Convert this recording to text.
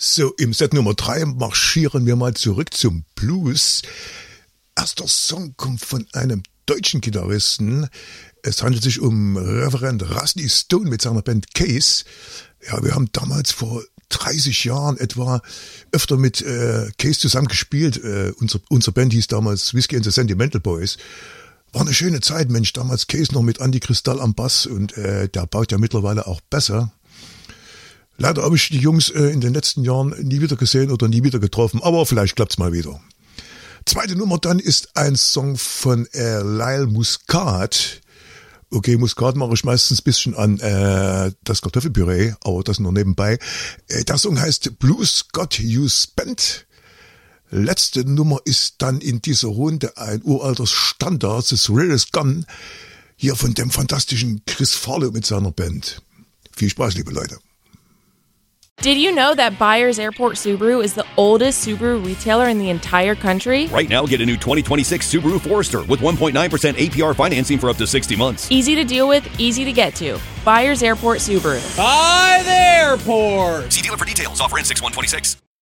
So, im Set Nummer 3 marschieren wir mal zurück zum Blues. Erster Song kommt von einem deutschen Gitarristen. Es handelt sich um Reverend Rusty Stone mit seiner Band Case. Ja, wir haben damals vor 30 Jahren etwa öfter mit Case zusammen gespielt. Unsere Band hieß damals Whiskey and the Sentimental Boys. War eine schöne Zeit, Mensch. Damals Case noch mit Andy Kristall am Bass und der baut ja mittlerweile auch besser. Leider habe ich die Jungs in den letzten Jahren nie wieder gesehen oder nie wieder getroffen, aber vielleicht klappt's mal wieder. Zweite Nummer dann ist ein Song von Lyle Muscat. Okay, Muskat mache ich meistens ein bisschen an das Kartoffelpüree, aber das nur nebenbei. Der Song heißt Blues Got You Spent. Letzte Nummer ist dann in dieser Runde ein uralter Standard, The Thrill Is Gone, hier von dem fantastischen Chris Farlow mit seiner Band. Viel Spaß, liebe Leute. Did you know that Byers Airport Subaru is the oldest Subaru retailer in the entire country? Right now, get a new 2026 Subaru Forester with 1.9% APR financing for up to 60 months. Easy to deal with, easy to get to. Byers Airport Subaru. By the airport! See dealer for details. Offer ends 6/1/26.